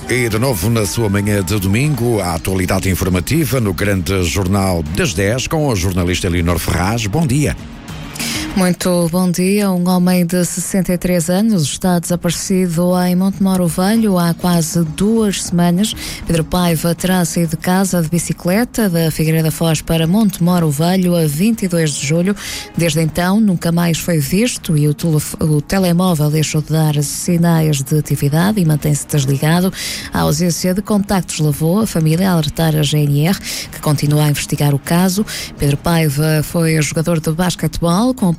E de novo na sua manhã de domingo, a atualidade informativa no grande jornal das 10 com a jornalista Leonor Ferraz. Bom dia. Muito bom dia. Um homem de 63 anos está desaparecido em Montemor Velho há quase 2 semanas. Pedro Paiva terá saído de casa de bicicleta da Figueira da Foz para Montemor Velho a 22 de julho. Desde então, nunca mais foi visto e o telemóvel deixou de dar sinais de atividade e mantém-se desligado. A ausência de contactos levou a família a alertar a GNR, que continua a investigar o caso. Pedro Paiva foi jogador de basquetebol com